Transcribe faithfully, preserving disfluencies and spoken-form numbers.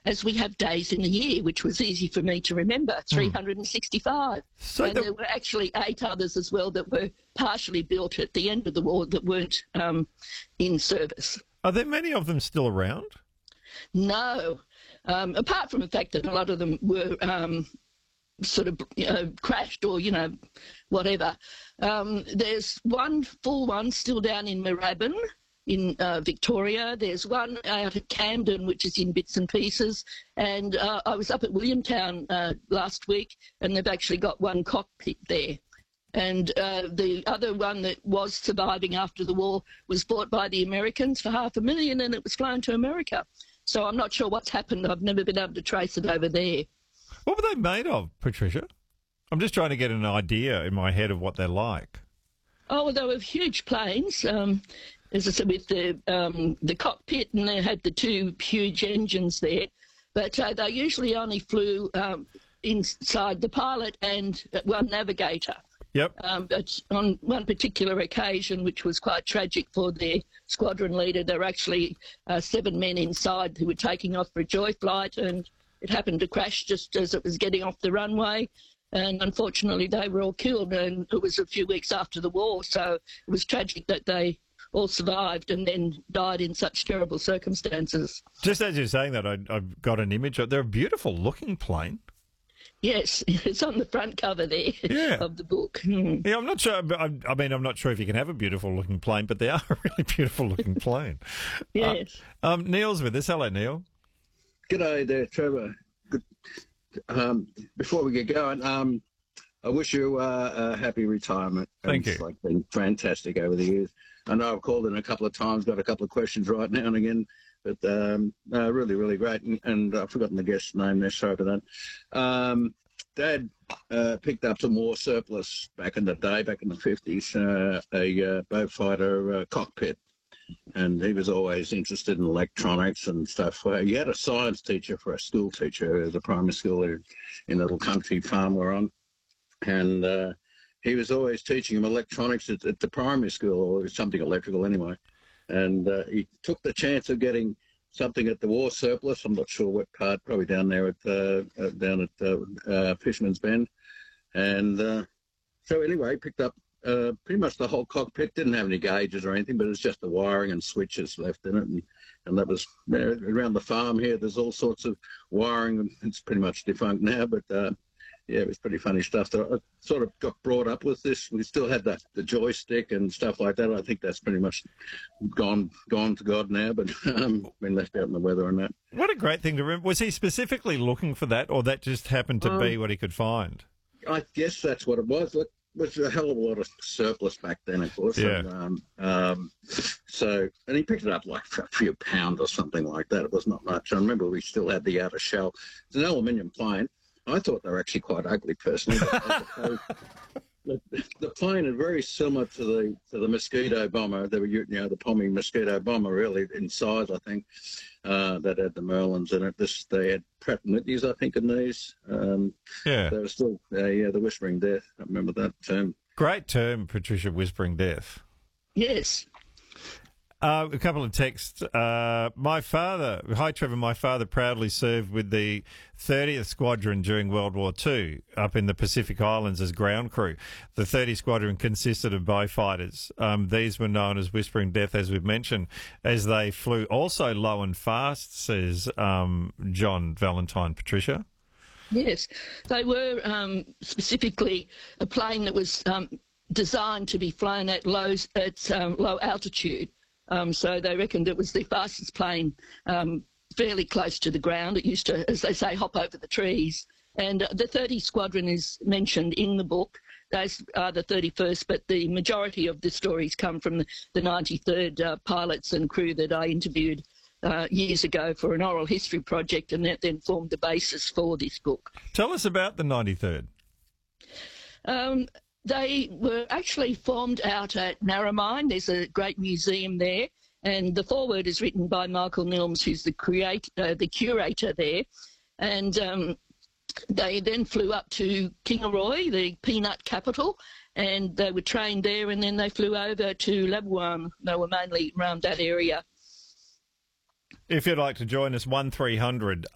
as we have days in the year, which was easy for me to remember, three hundred sixty-five. So and the- there were actually eight others as well that were partially built at the end of the war that weren't um, in service. Are there many of them still around? No, um, apart from the fact that a lot of them were um, sort of you know, crashed or, you know, whatever. Um, there's one full one still down in Moorabbin in uh, Victoria. There's one out at Camden, which is in bits and pieces. And uh, I was up at Williamtown uh, last week, and they've actually got one cockpit there. And uh, the other one that was surviving after the war was bought by the Americans for half a million, and it was flown to America. So I'm not sure what's happened. I've never been able to trace it over there. What were they made of, Patricia? I'm just trying to get an idea in my head of what they're like. Oh, well, they were huge planes, um, as I said, with the um, the cockpit, and they had the two huge engines there. But uh, they usually only flew um, inside the pilot and one navigator. Yep. Um, but on one particular occasion, which was quite tragic for their squadron leader, there were actually uh, seven men inside who were taking off for a joy flight, and it happened to crash just as it was getting off the runway. And unfortunately, they were all killed, and it was a few weeks after the war, so it was tragic that they all survived and then died in such terrible circumstances. Just as you're saying that, I, I've got an image. They're a beautiful-looking plane. Yes, it's on the front cover there Yeah. of the book. Hmm. Yeah, I'm not sure. I, I mean, I'm not sure if you can have a beautiful-looking plane, but they are a really beautiful-looking plane. Yes. Uh, um, Neil's with us. Hello, Neil. G'day there, Trevor. Good. Um, before we get going, um, I wish you uh, a happy retirement. Thank It's you. like been fantastic over the years. I know I've called in a couple of times, got a couple of questions right now and again, but um, uh, really, really great. And, and I've forgotten the guest's name there, sorry for that. Um, Dad uh, picked up some war surplus back in the day, back in the fifties, uh, a uh, boat fighter uh, cockpit. And he was always interested in electronics and stuff. Uh, he had a science teacher for a school teacher at a primary school in a little country farm we're on. And uh, he was always teaching him electronics at, at the primary school, or something electrical anyway. And uh, he took the chance of getting something at the war surplus. I'm not sure what part, probably down there at uh, uh, down at uh, uh, Fisherman's Bend. And uh, so anyway, he picked up Uh, pretty much the whole cockpit. Didn't have any gauges or anything, but it was just the wiring and switches left in it. And, and that was uh, around the farm here. There's all sorts of wiring. It's pretty much defunct now, but uh, yeah, it was pretty funny stuff. So I sort of got brought up with this. We still had the, the joystick and stuff like that. I think that's pretty much gone gone to God now, but um, been left out in the weather and that. What a great thing to remember. Was he specifically looking for that, or that just happened to Um, be what he could find? I guess that's what it was. Look, was a hell of a lot of surplus back then, of course. Yeah. And, um, um, so, and he picked it up like for a few pounds or something like that. It was not much. I remember we still had the outer shell. It's an aluminium plane. I thought they were actually quite ugly, personally. But I suppose the, the plane is very similar to the to the mosquito bomber. They were, you know, the Pommy mosquito bomber, really, in size, I think. Uh, that had the Merlins in it. This they had Pratt and Whitneys, I think, in these. Um, Yeah. They were still, uh, yeah, the Whispering Death. I remember that term. Great term, Patricia, Whispering Death. Yes. Uh, a couple of texts. Uh, my father, hi Trevor, my father proudly served with the thirtieth Squadron during World War Two up in the Pacific Islands as ground crew. The thirtieth Squadron consisted of bowfighters. Um, these were known as Whispering Death, as we've mentioned, as they flew also low and fast, says um, John Valentine. Patricia? Yes, they were um, specifically a plane that was um, designed to be flown at low, at um, low altitude. Um, so they reckoned it was the fastest plane um, fairly close to the ground. It used to, as they say, hop over the trees. And uh, the thirtieth Squadron is mentioned in the book. Those are the thirty-first, but the majority of the stories come from the, the ninety-third uh, pilots and crew that I interviewed uh, years ago for an oral history project, and that then formed the basis for this book. Tell us about the ninety-third. Um, They were actually formed out at Narromine. There's a great museum there, and the foreword is written by Michael Nilms, who's the create, uh, the curator there. And um, they then flew up to Kingaroy, the peanut capital, and they were trained there, and then they flew over to Labuan. They were mainly around that area. If you'd like to join us, one three hundred